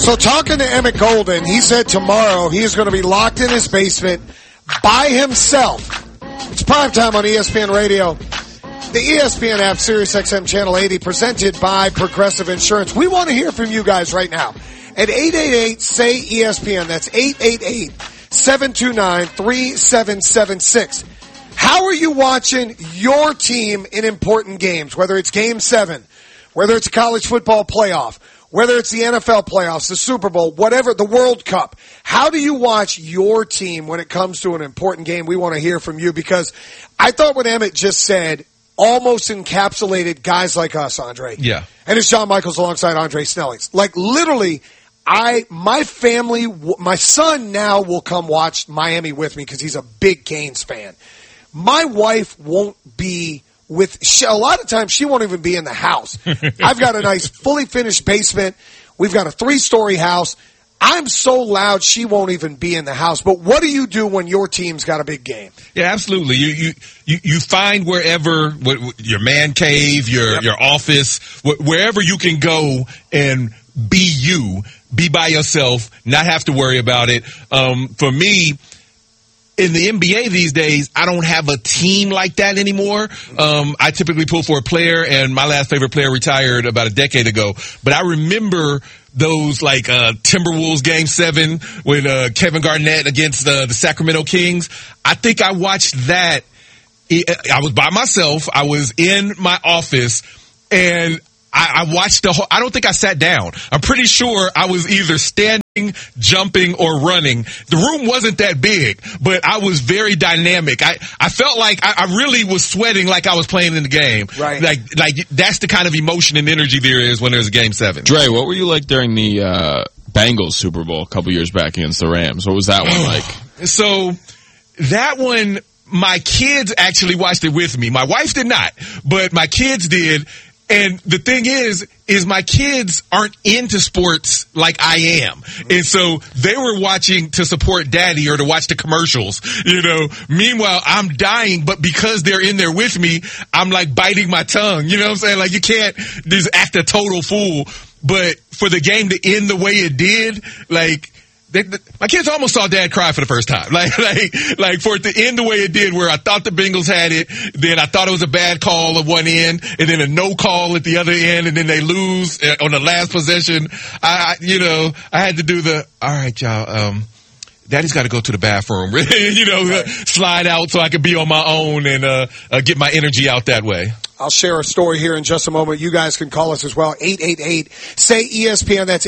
So talking to Emmett Golden, he said tomorrow he is going to be locked in his basement by himself. It's primetime on ESPN Radio. The ESPN app, SiriusXM Channel 80, presented by Progressive Insurance. We want to hear from you guys right now at 888-SAY-ESPN. That's 888-729-3776. How are you watching your team in important games, whether it's Game 7, whether it's a college football playoff, whether it's the NFL playoffs, the Super Bowl, whatever, the World Cup? How do you watch your team when it comes to an important game? We want to hear from you because I thought what Emmett just said almost encapsulated guys like us, Andre. Yeah. And it's Shawn Michaels alongside Andre Snellings. Like, literally, my family, my son now will come watch Miami with me because he's a big Canes fan. My wife won't be a lot of times she won't even be in the house. I've got a nice fully finished basement. We've got a 3-story house. I'm so loud she won't even be in the house. But what do you do when your team's got a big game? Yeah, absolutely. You find wherever your man cave, your office, wherever you can go and be by yourself, not have to worry about it. For me, in the NBA these days, I don't have a team like that anymore. I typically pull for a player, and my last favorite player retired about a decade ago. But I remember those like Timberwolves Game 7 with Kevin Garnett against the Sacramento Kings. I think I watched that. I was by myself. I was in my office, and I watched the whole. I don't think I sat down. I'm pretty sure I was either standing, jumping, or running. The room wasn't that big, but I was very dynamic. I felt like I really was sweating like I was playing in the game. Right. Like that's the kind of emotion and energy there is when there's a Game 7. Dre, what were you like during the Bengals Super Bowl a couple years back against the Rams? What was that one like? So that one, my kids actually watched it with me. My wife did not, but my kids did. And the thing is my kids aren't into sports like I am. And so they were watching to support daddy or to watch the commercials, Meanwhile, I'm dying, but because they're in there with me, I'm like biting my tongue. You know what I'm saying? Like, you can't just act a total fool. But for the game to end the way it did, like, my kids almost saw dad cry for the first time. Like for it to end the way it did, where I thought the Bengals had it, then I thought it was a bad call at one end, and then a no call at the other end, and then they lose on the last possession. I had to do all right, y'all, daddy's got to go to the bathroom, slide out so I could be on my own and get my energy out that way. I'll share a story here in just a moment. You guys can call us as well. 888-SAY-ESPN. That's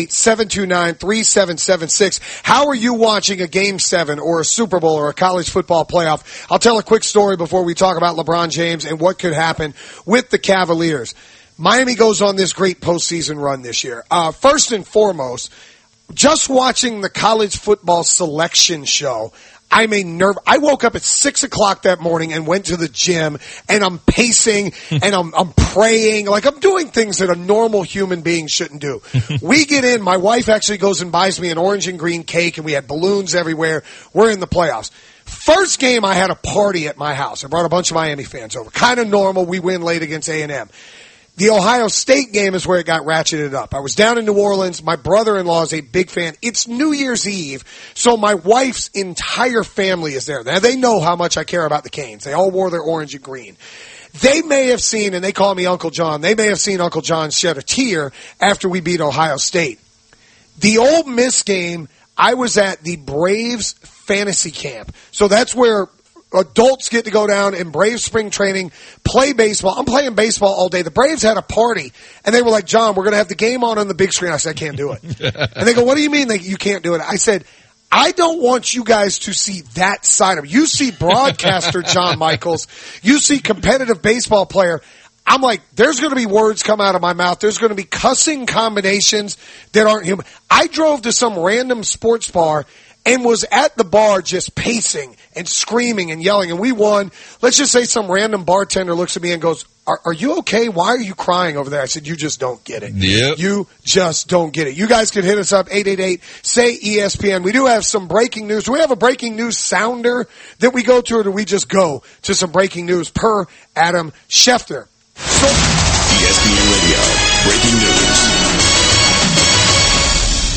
888-729-3776. How are you watching a Game 7 or a Super Bowl or a college football playoff? I'll tell a quick story before we talk about LeBron James and what could happen with the Cavaliers. Miami goes on this great postseason run this year. First and foremost, just watching the college football selection show, I'm a nerve. I woke up at 6 o'clock that morning and went to the gym, and I'm pacing and I'm praying. Like, I'm doing things that a normal human being shouldn't do. We get in. My wife actually goes and buys me an orange and green cake, and we had balloons everywhere. We're in the playoffs. First game, I had a party at my house. I brought a bunch of Miami fans over. Kind of normal. We win late against A&M. The Ohio State game is where it got ratcheted up. I was down in New Orleans. My brother-in-law is a big fan. It's New Year's Eve, so my wife's entire family is there. Now, they know how much I care about the Canes. They all wore their orange and green. They may have seen, and they call me Uncle John, they may have seen Uncle John shed a tear after we beat Ohio State. The Ole Miss game, I was at the Braves fantasy camp. So that's where adults get to go down in Braves spring training, play baseball. I'm playing baseball all day. The Braves had a party, and they were like, John, we're going to have the game on the big screen. I said, I can't do it. And they go, what do you mean you can't do it? I said, I don't want you guys to see that side of it. You see broadcaster John Michaels. You see competitive baseball player. I'm like, there's going to be words come out of my mouth. There's going to be cussing combinations that aren't human. I drove to some random sports bar and was at the bar just pacing and screaming and yelling, and we won. Let's just say some random bartender looks at me and goes, are you okay? Why are you crying over there? I said, you just don't get it. Yep. You just don't get it. You guys can hit us up, 888-SAY-ESPN. We do have some breaking news. Do we have a breaking news sounder that we go to, or do we just go to some breaking news per Adam Schefter? ESPN Radio, breaking news.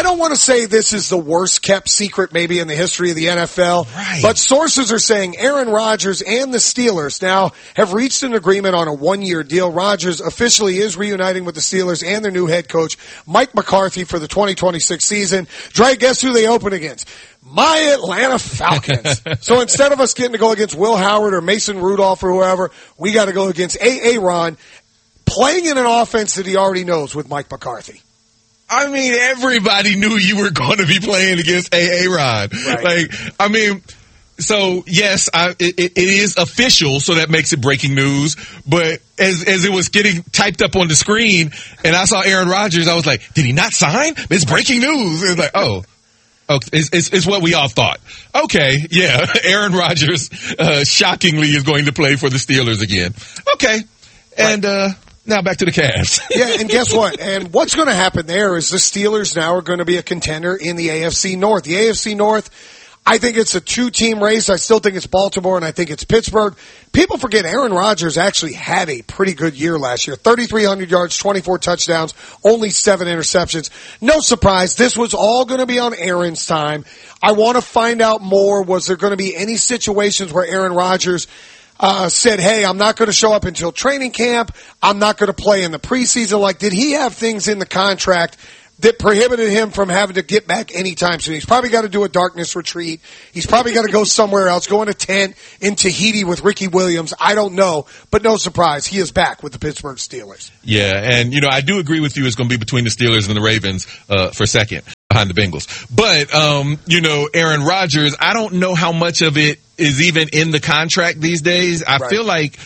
don't want to say this is the worst kept secret maybe in the history of the NFL, Right. but sources are saying Aaron Rodgers and the Steelers now have reached an agreement on a 1-year deal. Rodgers officially is reuniting with the Steelers and their new head coach, Mike McCarthy, for the 2026 season. Dre, guess who they open against? My Atlanta Falcons. So instead of us getting to go against Will Howard or Mason Rudolph or whoever, we got to go against Aaron, playing in an offense that he already knows with Mike McCarthy. I mean, everybody knew you were going to be playing against Aaron. Right. So yes, it is official, so that makes it breaking news. But as it was getting typed up on the screen, and I saw Aaron Rodgers, I was like, did he not sign? It's breaking news. It's like, oh, it's what we all thought. Okay, yeah, Aaron Rodgers, shockingly, is going to play for the Steelers again. Okay, and now back to the Cavs. Yeah, and guess what? And what's going to happen there is the Steelers now are going to be a contender in the AFC North. The AFC North, I think it's a 2-team race. I still think it's Baltimore, and I think it's Pittsburgh. People forget Aaron Rodgers actually had a pretty good year last year. 3,300 yards, 24 touchdowns, only 7 interceptions. No surprise. This was all going to be on Aaron's time. I want to find out more. Was there going to be any situations where Aaron Rodgers said, hey, I'm not going to show up until training camp. I'm not going to play in the preseason. Like, did he have things in the contract that prohibited him from having to get back anytime soon? He's probably got to do a darkness retreat. He's probably got to go somewhere else, go in a tent in Tahiti with Ricky Williams. I don't know, but no surprise, he is back with the Pittsburgh Steelers. Yeah, and, I do agree with you. It's going to be between the Steelers and the Ravens for second behind the Bengals. But, Aaron Rodgers, I don't know how much of it is even in the contract these days. I feel like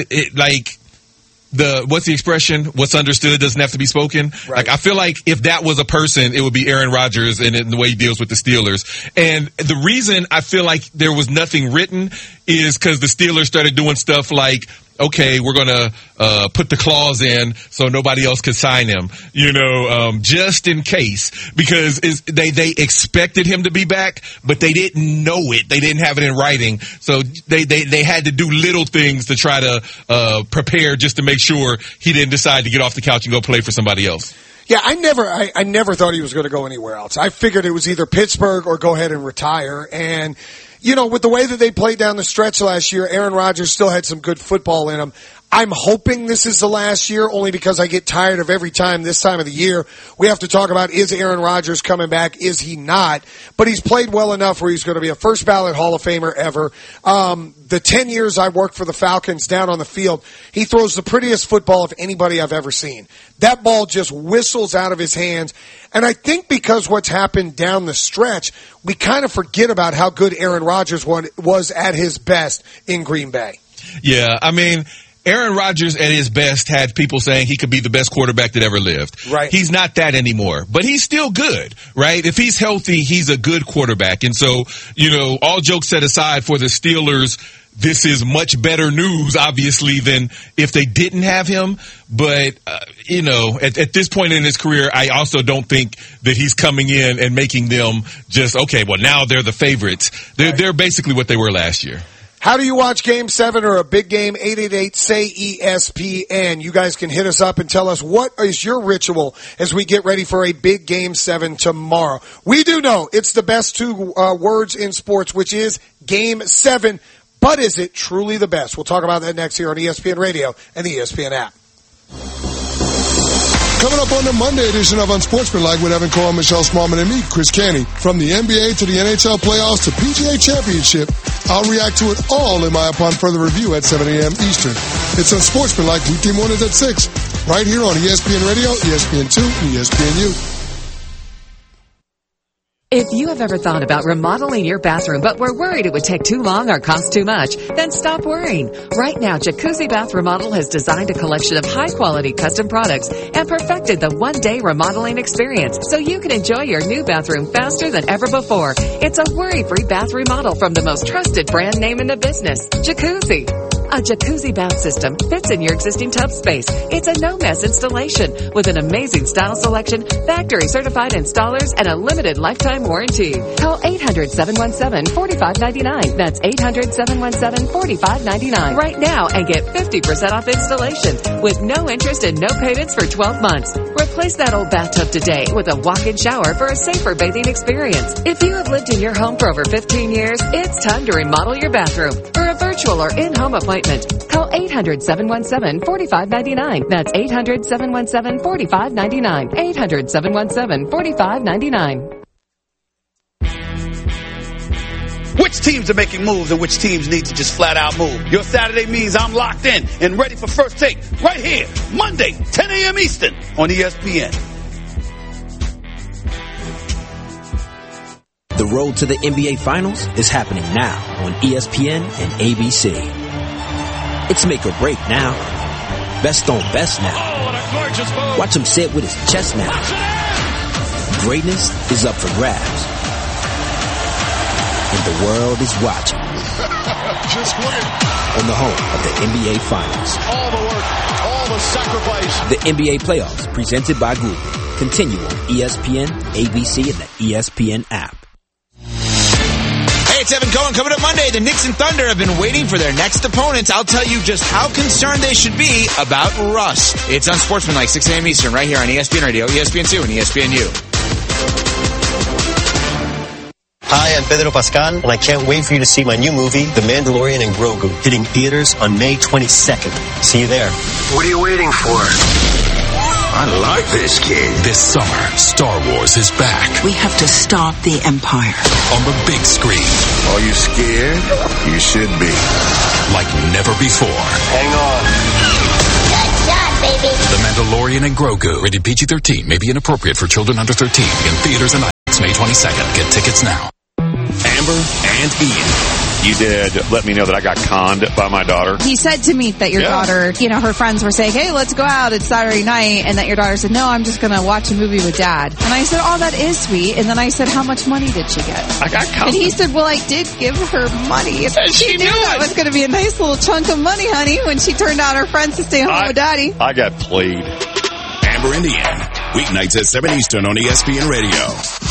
what's the expression? What's understood doesn't have to be spoken. Right. Like, I feel like if that was a person, it would be Aaron Rodgers and the way he deals with the Steelers. And the reason I feel like there was nothing written is because the Steelers started doing stuff like, okay, we're going to put the clause in so nobody else could sign him, just in case, because they expected him to be back, but they didn't know it. They didn't have it in writing. So they had to do little things to try to prepare just to make sure he didn't decide to get off the couch and go play for somebody else. Yeah, I never thought he was going to go anywhere else. I figured it was either Pittsburgh or go ahead and retire. And, with the way that they played down the stretch last year, Aaron Rodgers still had some good football in him. I'm hoping this is the last year, only because I get tired of every time this time of the year we have to talk about, is Aaron Rodgers coming back? Is he not? But he's played well enough where he's going to be a first ballot Hall of Famer ever. The 10 years I worked for the Falcons down on the field, he throws the prettiest football of anybody I've ever seen. That ball just whistles out of his hands. And I think because what's happened down the stretch, we kind of forget about how good Aaron Rodgers was at his best in Green Bay. Yeah, I mean, Aaron Rodgers at his best had people saying he could be the best quarterback that ever lived. Right. He's not that anymore, but he's still good, right? If he's healthy, he's a good quarterback. And so, all jokes set aside, for the Steelers, this is much better news, obviously, than if they didn't have him. But, at this point in his career, I also don't think that he's coming in and making them just, okay, well, now they're the favorites. They're basically what they were last year. How do you watch Game 7 or a big game? 888-SAY-ESPN. You guys can hit us up and tell us, what is your ritual as we get ready for a big Game 7 tomorrow? We do know it's the best two words in sports, which is Game 7. But is it truly the best? We'll talk about that next here on ESPN Radio and the ESPN app. Coming up on the Monday edition of Unsportsmanlike with Evan Cohen, Michelle Smallman, and me, Chris Canty. From the NBA to the NHL playoffs to PGA Championship, I'll react to it all in my upon further review at 7 a.m. Eastern. It's Unsportsmanlike weekday mornings at 6, right here on ESPN Radio, ESPN2, and ESPNU. If you have ever thought about remodeling your bathroom but were worried it would take too long or cost too much, then stop worrying. Right now, Jacuzzi Bath Remodel has designed a collection of high-quality custom products and perfected the one-day remodeling experience so you can enjoy your new bathroom faster than ever before. It's a worry-free bath remodel from the most trusted brand name in the business, Jacuzzi. A jacuzzi bath system fits in your existing tub space. It's a no-mess installation with an amazing style selection, factory-certified installers, and a limited lifetime warranty. Call 800-717-4599. That's 800-717-4599 right now and get 50% off installation with no interest and no payments for 12 months. Replace that old bathtub today with a walk-in shower for a safer bathing experience. If you have lived in your home for over 15 years, it's time to remodel your bathroom. For a virtual or in-home appointment, call 800-717-4599. That's 800-717-4599. 800-717-4599. Which teams are making moves and which teams need to just flat out move? Your Saturday means I'm locked in and ready for First Take right here, Monday, 10 a.m. Eastern on ESPN. The road to the NBA Finals is happening now on ESPN and ABC. It's make or break now. Best on best now. Oh, what a gorgeous move. Watch him say it with his chest now. Greatness is up for grabs. And the world is watching. Just win. On the home of the NBA Finals. All the work, all the sacrifice. The NBA Playoffs, presented by Google. Continue on ESPN, ABC, and the ESPN app. Hey, it's Evan Cohen. Coming up Monday, the Knicks and Thunder have been waiting for their next opponents. I'll tell you just how concerned they should be about rust. It's Unsportsmanlike, 6 a.m. Eastern, right here on ESPN Radio, ESPN2, and ESPNU. Hi, I'm Pedro Pascal, and I can't wait for you to see my new movie, The Mandalorian and Grogu, hitting theaters on May 22nd. See you there. What are you waiting for? I like this kid. This summer, Star Wars is back. We have to stop the Empire. On the big screen. Are you scared? You should be. Like never before. Hang on. Good job, baby. The Mandalorian and Grogu. Rated PG-13. May be inappropriate for children under 13. In theaters and IMAX May 22nd. Get tickets now. Amber and Ian. You did let me know that I got conned by my daughter. He said to me that your daughter, her friends were saying, hey, let's go out. It's Saturday night. And that your daughter said, no, I'm just going to watch a movie with Dad. And I said, oh, that is sweet. And then I said, how much money did she get? I got conned. And he said, well, I did give her money. And she knew that was going to be a nice little chunk of money, honey, when she turned out her friends to stay home with Daddy. I got played. Amber and Ian. Weeknights at 7 Eastern on ESPN Radio.